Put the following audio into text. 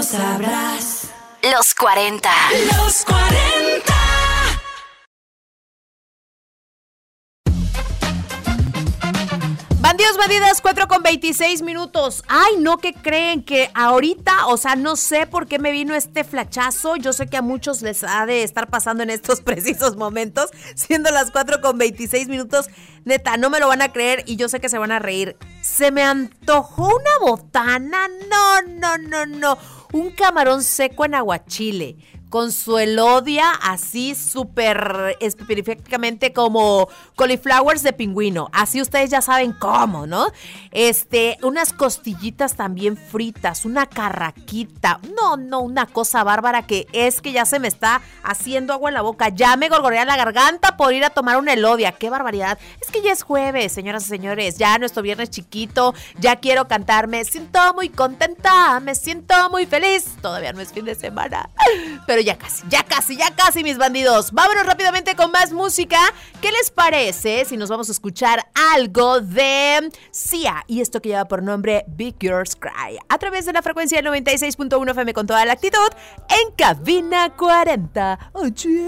sabrás. Los 40. Los 40. Bandidos, bandidas, 4:26. Ay, no, ¿qué creen? Que ahorita, o sea, no sé por qué me vino este flachazo. Yo sé que a muchos les ha de estar pasando en estos precisos momentos, siendo las 4:26. Neta, no me lo van a creer y yo sé que se van a reír. Se me antojó una botana. No. Un camarón seco en aguachile, con su elodia así súper específicamente como cauliflowers de pingüino. Así ustedes ya saben cómo, ¿no? Unas costillitas también fritas, una carraquita. No, una cosa bárbara que es que ya se me está haciendo agua en la boca. Ya me gorgorea la garganta por ir a tomar una elodia. ¡Qué barbaridad! Es que ya es jueves, señoras y señores. Ya nuestro viernes chiquito. Ya quiero cantar. Me siento muy contenta. Me siento muy feliz. Todavía no es fin de semana. Pero ya casi, mis bandidos. Vámonos rápidamente con más música. ¿Qué les parece si nos vamos a escuchar algo de Sia? Y esto que lleva por nombre Big Girls Cry. A través de la frecuencia del 96.1 FM con toda la actitud. En Cabina 40.